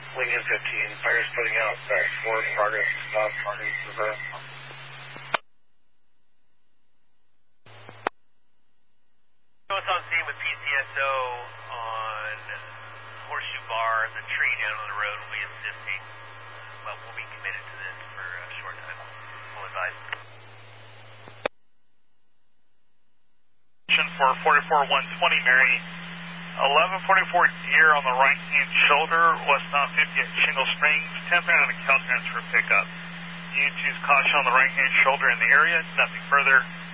Lincoln 15, fires putting out, back forward, progress, stop, target, reverse. What's on scene with PCSO on Horseshoe Bar, the tree down on the road will be assisting, but we'll be committed to this for a short time. We'll advise. For 44-120, Mary, 1144 deer on the right-hand shoulder, westbound 50 at Shingle Springs, 10th round and a Caltrans for pickup. You choose caution on the right-hand shoulder in the area, nothing further.